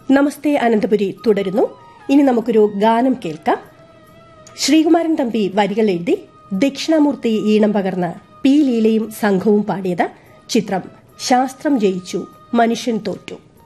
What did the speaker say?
നമസ്തേ അനന്തപുരി തുടരുന്നു. ഇനി നമുക്കൊരു ഗാനം കേൾക്കാം. ശ്രീകുമാരൻ തമ്പി വരികൾ എഴുതി ദക്ഷിണാമൂർത്തി ഈണം പകർന്ന് പി ലീലയും സംഘവും പാടിയത്. ചിത്രം ശാസ്ത്രം ജയിച്ചു മനുഷ്യൻ തോറ്റു.